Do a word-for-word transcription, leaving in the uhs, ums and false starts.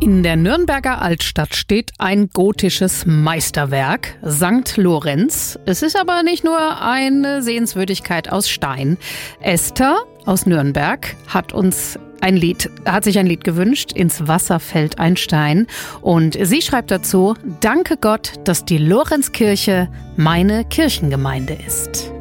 In der Nürnberger Altstadt steht ein gotisches Meisterwerk, Sankt Lorenz. Es ist aber nicht nur eine Sehenswürdigkeit aus Stein. Esther aus Nürnberg hat uns ein Lied, hat sich ein Lied gewünscht, Ins Wasser fällt ein Stein. Und sie schreibt dazu: Danke Gott, dass die Lorenzkirche meine Kirchengemeinde ist.